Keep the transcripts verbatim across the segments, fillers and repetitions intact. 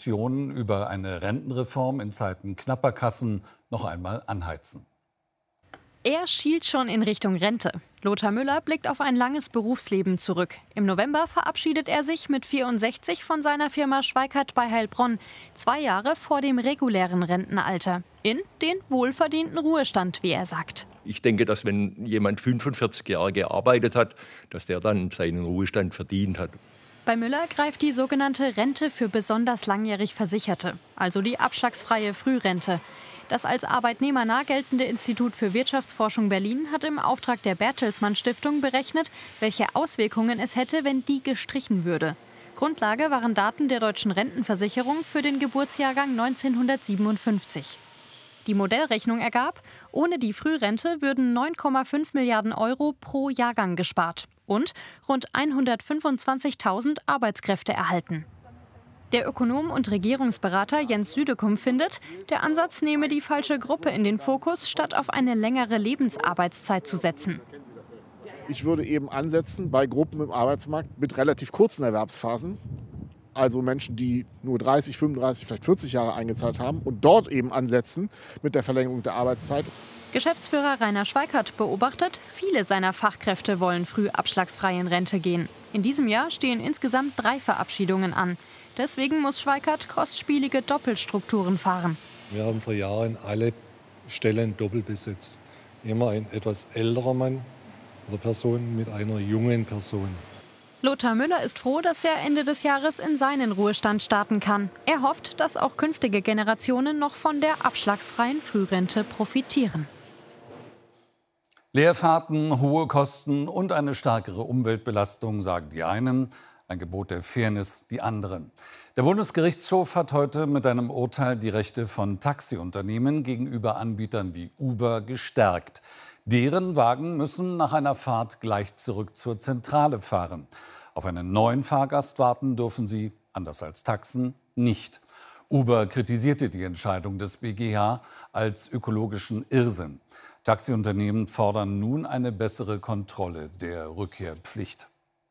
Diskussionen über eine Rentenreform in Zeiten knapper Kassen noch einmal anheizen. Er schielt schon in Richtung Rente. Lothar Müller blickt auf ein langes Berufsleben zurück. Im November verabschiedet er sich mit vierundsechzig von seiner Firma Schweikert bei Heilbronn, zwei Jahre vor dem regulären Rentenalter. In den wohlverdienten Ruhestand, wie er sagt. Ich denke, dass wenn jemand fünfundvierzig Jahre gearbeitet hat, dass der dann seinen Ruhestand verdient hat. Bei Müller greift die sogenannte Rente für besonders langjährig Versicherte, also die abschlagsfreie Frührente. Das als arbeitnehmernah geltende Institut für Wirtschaftsforschung Berlin hat im Auftrag der Bertelsmann Stiftung berechnet, welche Auswirkungen es hätte, wenn die gestrichen würde. Grundlage waren Daten der Deutschen Rentenversicherung für den Geburtsjahrgang neunzehnhundertsiebenundfünfzig. Die Modellrechnung ergab, ohne die Frührente würden neun Komma fünf Milliarden Euro pro Jahrgang gespart und rund hundertfünfundzwanzigtausend Arbeitskräfte erhalten. Der Ökonom und Regierungsberater Jens Südekum findet, der Ansatz nehme die falsche Gruppe in den Fokus, statt auf eine längere Lebensarbeitszeit zu setzen. Ich würde eben ansetzen bei Gruppen im Arbeitsmarkt mit relativ kurzen Erwerbsphasen, also Menschen, die nur dreißig, fünfunddreißig, vielleicht vierzig Jahre eingezahlt haben, und dort eben ansetzen mit der Verlängerung der Arbeitszeit. Geschäftsführer Rainer Schweikert beobachtet, viele seiner Fachkräfte wollen früh abschlagsfrei in Rente gehen. In diesem Jahr stehen insgesamt drei Verabschiedungen an. Deswegen muss Schweikert kostspielige Doppelstrukturen fahren. Wir haben vor Jahren alle Stellen doppelt besetzt. Immer ein etwas älterer Mann oder Person mit einer jungen Person. Lothar Müller ist froh, dass er Ende des Jahres in seinen Ruhestand starten kann. Er hofft, dass auch künftige Generationen noch von der abschlagsfreien Frührente profitieren. Leerfahrten, hohe Kosten und eine stärkere Umweltbelastung, sagen die einen. Ein Gebot der Fairness, die anderen. Der Bundesgerichtshof hat heute mit einem Urteil die Rechte von Taxiunternehmen gegenüber Anbietern wie Uber gestärkt. Deren Wagen müssen nach einer Fahrt gleich zurück zur Zentrale fahren. Auf einen neuen Fahrgast warten dürfen sie, anders als Taxen, nicht. Uber kritisierte die Entscheidung des B G H als ökologischen Irrsinn. Taxiunternehmen fordern nun eine bessere Kontrolle der Rückkehrpflicht.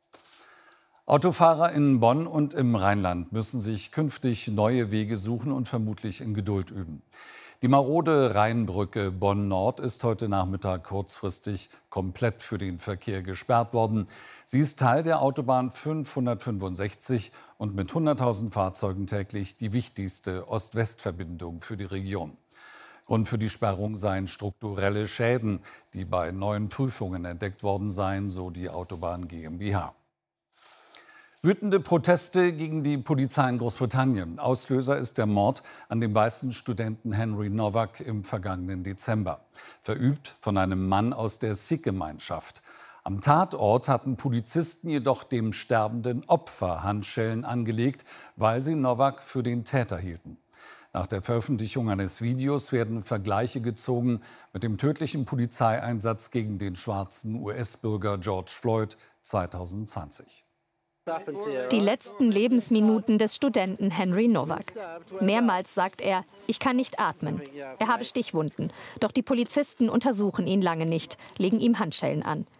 Autofahrer in Bonn und im Rheinland müssen sich künftig neue Wege suchen und vermutlich in Geduld üben. Die marode Rheinbrücke Bonn-Nord ist heute Nachmittag kurzfristig komplett für den Verkehr gesperrt worden. Sie ist Teil der Autobahn fünfhundertfünfundsechzig und mit hunderttausend Fahrzeugen täglich die wichtigste Ost-West-Verbindung für die Region. Grund für die Sperrung seien strukturelle Schäden, die bei neuen Prüfungen entdeckt worden seien, so die Autobahn GmbH. Wütende Proteste gegen die Polizei in Großbritannien. Auslöser ist der Mord an dem weißen Studenten Henry Nowak im vergangenen Dezember. Verübt von einem Mann aus der Sikh-Gemeinschaft. Am Tatort hatten Polizisten jedoch dem sterbenden Opfer Handschellen angelegt, weil sie Nowak für den Täter hielten. Nach der Veröffentlichung eines Videos werden Vergleiche gezogen mit dem tödlichen Polizeieinsatz gegen den schwarzen U S-Bürger George Floyd zweitausendzwanzig. Die letzten Lebensminuten des Studenten Henry Nowak. Mehrmals sagt er, ich kann nicht atmen. Er habe Stichwunden. Doch die Polizisten untersuchen ihn lange nicht, legen ihm Handschellen an.